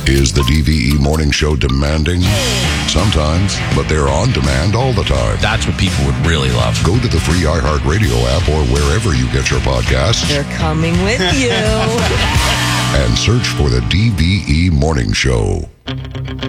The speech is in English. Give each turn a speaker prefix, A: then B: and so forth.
A: Is the DVE Morning Show demanding? Sometimes, but they're on demand all the time.
B: That's what people would really love.
A: Go to the free iHeartRadio app or wherever you get your podcasts.
C: They're coming with you.
A: And search for the DVE Morning Show.